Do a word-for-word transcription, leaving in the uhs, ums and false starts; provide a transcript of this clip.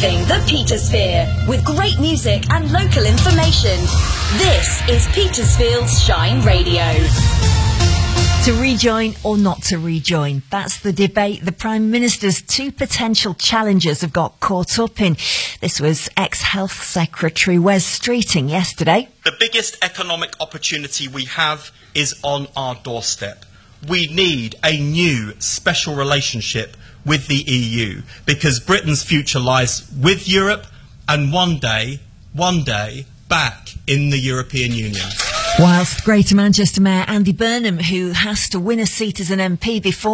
Reliving the Petersphere with great music and local information. This is Petersfield's Shine Radio. To rejoin or not to rejoin, that's the debate the Prime Minister's two potential challengers have got caught up in. This was ex-Health Secretary Wes Streeting yesterday. The biggest economic opportunity we have is on our doorstep. We need a new special relationship with the E U because Britain's future lies with Europe and one day, one day, back in the European Union. Whilst Greater Manchester Mayor Andy Burnham, who has to win a seat as an M P before